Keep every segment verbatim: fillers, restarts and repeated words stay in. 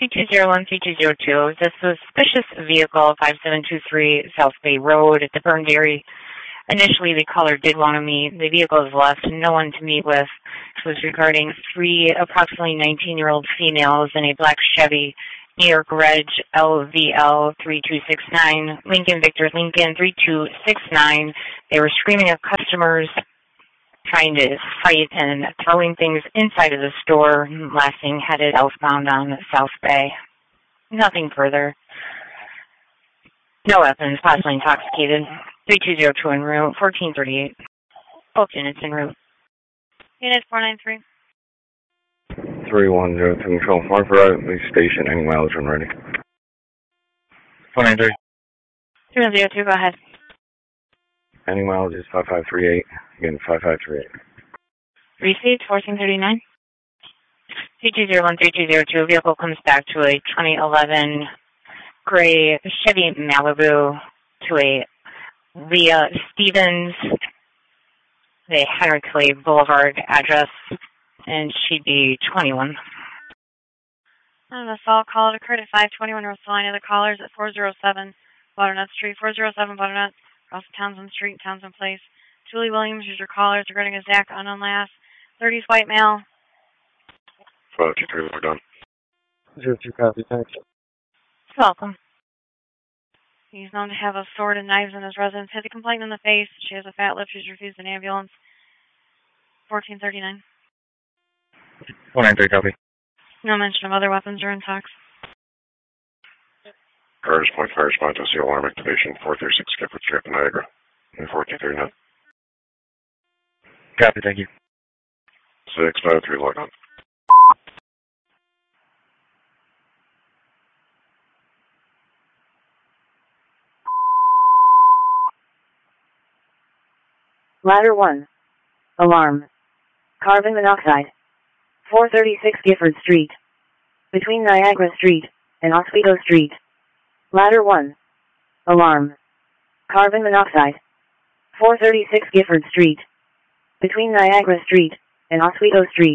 three two zero one three two zero two. This was suspicious vehicle, five seven two three South Bay Road at the Burned Dairy. Initially, the caller did want to meet. The vehicle has left no one to meet with. It was regarding three approximately nineteen-year-old females in a black Chevy, New York Reg L V L three two six nine, Lincoln Victor Lincoln three two six nine. They were screaming at customers, trying to fight and throwing things inside of the store. Last thing headed southbound on South Bay. Nothing further. No weapons, possibly intoxicated. three two zero two en route, fourteen thirty-eight. Both units en route. Unit four nine three. three one zero two, control. Mark for the station, any mileage when ready. four nine three. three one zero two, go ahead. Any mileage is five five three eight. Again, five five three eight. Received, fourteen thirty-nine. three two zero one three two zero two, vehicle comes back to a twenty eleven gray Chevy Malibu to a Leah Stevens, the Henry Clay Boulevard address, and she'd be twenty-one. An assault call occurred at five twenty-one Rosalina. The callers at four oh seven Butternut Street, four oh seven Butternut, across Townsend Street, Townsend Place. Julie Williams is your callers regarding a Zach unknown last, thirties white male. five two three, we're done. zero two, copy, thanks. Welcome. He's known to have a sword and knives in his residence. Hit the complainant in the face. She has a fat lip. She's refused an ambulance. fourteen thirty-nine. four nine three, copy. No mention of other weapons or intox. Curtis Point Fire Response, I see alarm activation, four thirty-six Gifford Street, Niagara. fourteen thirty-nine. Copy, thank you. six five three, log on. Ladder one. Alarm. Carbon monoxide. four thirty-six Gifford Street. Between Niagara Street and Oswego Street. Ladder one. Alarm. Carbon monoxide. four thirty-six Gifford Street. Between Niagara Street and Oswego Street.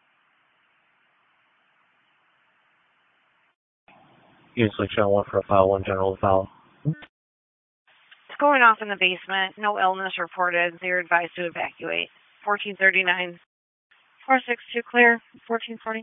Unit selection one for a file, one general file. It's going off in the basement. No illness reported. They're advised to evacuate. fourteen thirty-nine. four six two clear. fourteen forty.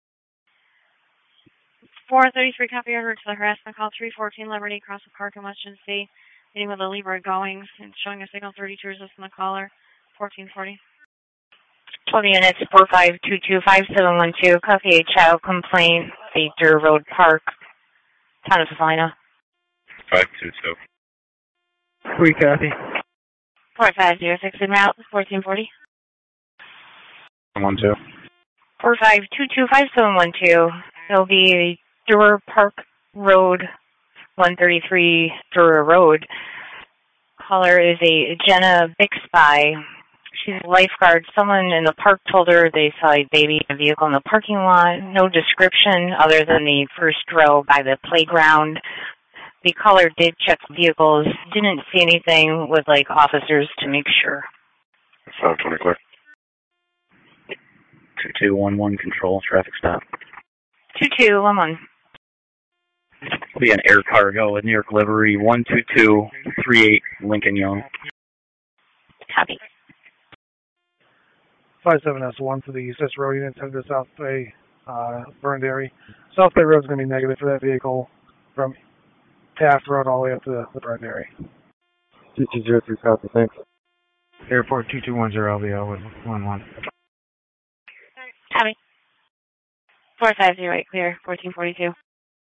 four thirty-three copy order to the harassment call. three fourteen Liberty, across the park in Washington State. Meeting with a Leroy Goings and showing a signal thirty-two resisting the caller. fourteen forty. twelve units, four five two two five seven one two. Copy a child complaint. Baker Road Park, Town of Salina. five two two. Three, copy. four five zero six en route, fourteen forty. one two. four five two two five seven one two. It'll be Durer Park Road, one thirty-three Durer Road. Caller is a Jenna Bixby. She's a lifeguard. Someone in the park told her they saw a baby in a vehicle in the parking lot. No description other than the first row by the playground. The caller did check vehicles, didn't see anything, with like officers to make sure. five twenty clear. two two one one, control, traffic stop. two two one one. Will be an air cargo with New York livery, one two two three eight Lincoln Young. Copy. five seven S one for the Cicero Road unit, headed to South Bay, uh, Burned Dairy. South Bay Road is going to be negative for that vehicle from Taft Road all the way up to the, the Burned Dairy. two two zero three, copy, thanks. Airport two two one zero L V O with one one. Copy. four five zero eight clear, fourteen forty-two.